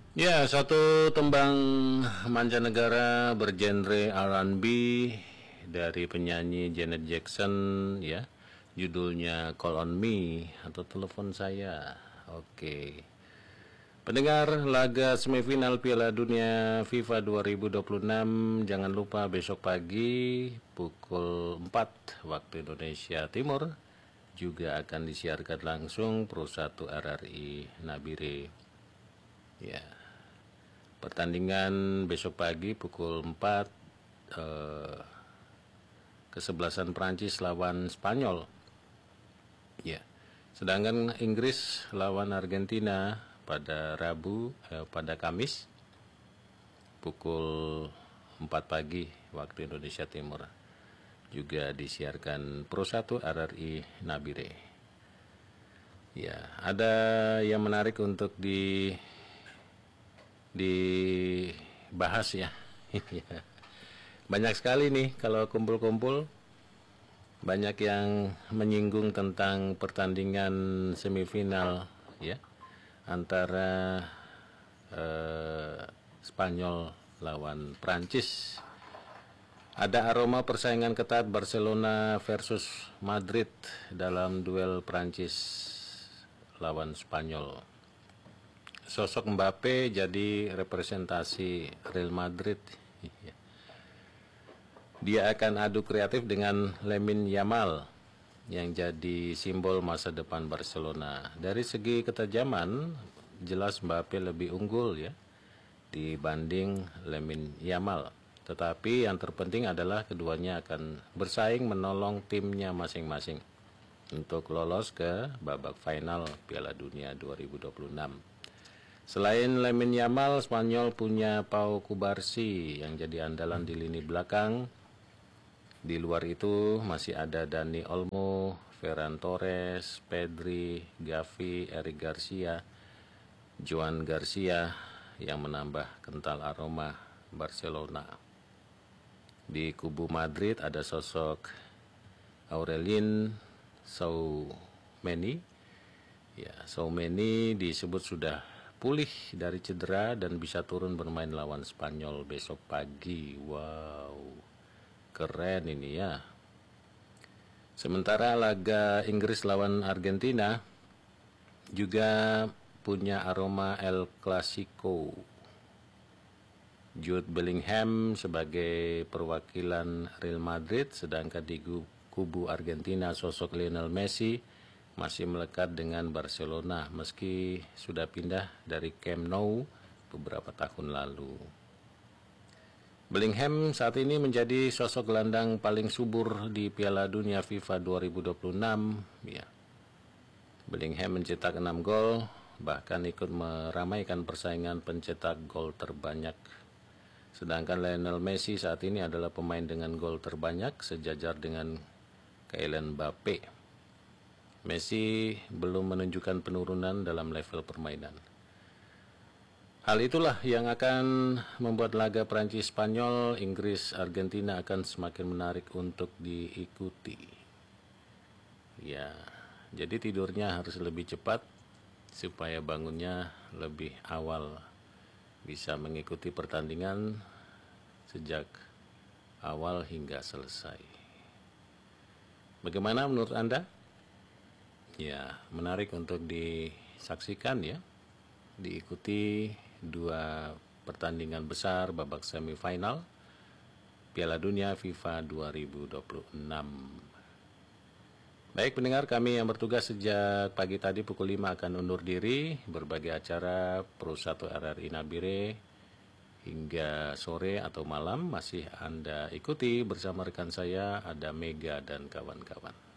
Ya, satu tembang mancanegara bergenre R&B dari penyanyi Janet Jackson, ya. Judulnya Call on Me atau Telepon Saya. Oke. Pendengar laga semifinal Piala Dunia FIFA 2026, jangan lupa besok pagi pukul 4 waktu Indonesia Timur juga akan disiarkan langsung Pro 1 RRI Nabire. Ya. Pertandingan besok pagi pukul 4, kesebelasan Prancis lawan Spanyol. Ya. Sedangkan Inggris lawan Argentina pada pada Kamis pukul 4 pagi waktu Indonesia Timur. Juga disiarkan Pro 1 RRI Nabire. Ya, ada yang menarik untuk dibahas ya. Banyak sekali nih kalau kumpul-kumpul, banyak yang menyinggung tentang pertandingan semifinal ya antara Spanyol lawan Prancis. Ada aroma persaingan ketat Barcelona versus Madrid dalam duel Prancis lawan Spanyol. Sosok Mbappe jadi representasi Real Madrid. Dia akan adu kreatif dengan Lamine Yamal yang jadi simbol masa depan Barcelona. Dari segi ketajaman, jelas Mbappe lebih unggul ya dibanding Lamine Yamal. Tetapi yang terpenting adalah keduanya akan bersaing menolong timnya masing-masing untuk lolos ke babak final Piala Dunia 2026. Selain Lamine Yamal, Spanyol punya Pau Cubarsí yang jadi andalan di lini belakang. Di luar itu masih ada Dani Olmo, Ferran Torres, Pedri, Gavi, Eric Garcia, Joan Garcia yang menambah kental aroma Barcelona. Di kubu Madrid ada sosok Aurelien Tchouameni. Ya, Tchouameni disebut sudah pulih dari cedera dan bisa turun bermain lawan Spanyol besok pagi. Wow, keren ini ya. Sementara laga Inggris lawan Argentina juga punya aroma El Clasico. Jude Bellingham sebagai perwakilan Real Madrid, sedangkan di kubu Argentina sosok Lionel Messi masih melekat dengan Barcelona meski sudah pindah dari Camp Nou beberapa tahun lalu. Bellingham saat ini menjadi sosok gelandang paling subur di Piala Dunia FIFA 2026 ya. Bellingham mencetak 6 gol, bahkan ikut meramaikan persaingan pencetak gol terbanyak. Sedangkan Lionel Messi saat ini adalah pemain dengan gol terbanyak sejajar dengan Kylian Mbappe. Messi belum menunjukkan penurunan dalam level permainan. Hal itulah yang akan membuat laga Prancis-Spanyol, Inggris-Argentina akan semakin menarik untuk diikuti. Ya, jadi tidurnya harus lebih cepat supaya bangunnya lebih awal, bisa mengikuti pertandingan sejak awal hingga selesai. Bagaimana menurut Anda? Ya, menarik untuk disaksikan ya. Diikuti dua pertandingan besar babak semifinal Piala Dunia FIFA 2026. Baik pendengar, kami yang bertugas sejak pagi tadi pukul 5 akan undur diri. Berbagai acara Pro 1 RRI Nabire hingga sore atau malam masih Anda ikuti bersama rekan saya, ada Mega dan kawan-kawan.